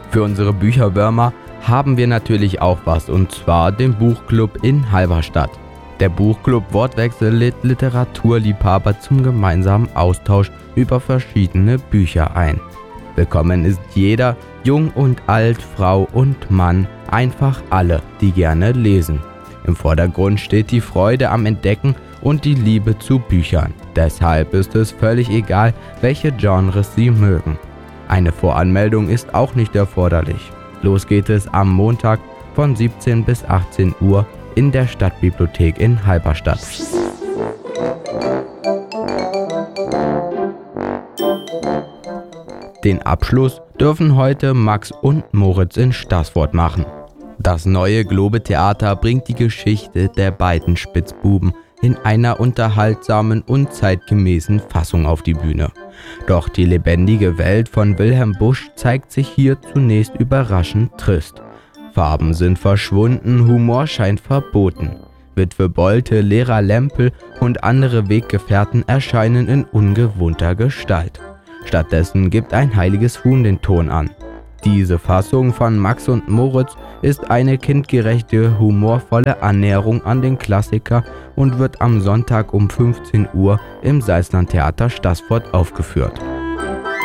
Für unsere Bücherwürmer haben wir natürlich auch was, und zwar den Buchclub in Halberstadt. Der Buchclub Wortwechsel lädt Literaturliebhaber zum gemeinsamen Austausch über verschiedene Bücher ein. Willkommen ist jeder, jung und alt, Frau und Mann, einfach alle, die gerne lesen. Im Vordergrund steht die Freude am Entdecken und die Liebe zu Büchern. Deshalb ist es völlig egal, welche Genres Sie mögen. Eine Voranmeldung ist auch nicht erforderlich. Los geht es am Montag von 17 bis 18 Uhr in der Stadtbibliothek in Halberstadt. Den Abschluss dürfen heute Max und Moritz in Staßfurt machen. Das neue Globe-Theater bringt die Geschichte der beiden Spitzbuben in einer unterhaltsamen und zeitgemäßen Fassung auf die Bühne. Doch die lebendige Welt von Wilhelm Busch zeigt sich hier zunächst überraschend trist. Farben sind verschwunden, Humor scheint verboten. Witwe Bolte, Lehrer Lempel und andere Weggefährten erscheinen in ungewohnter Gestalt. Stattdessen gibt ein heiliges Huhn den Ton an. Diese Fassung von Max und Moritz ist eine kindgerechte, humorvolle Annäherung an den Klassiker und wird am Sonntag um 15 Uhr im Salzlandtheater Staßfurt aufgeführt.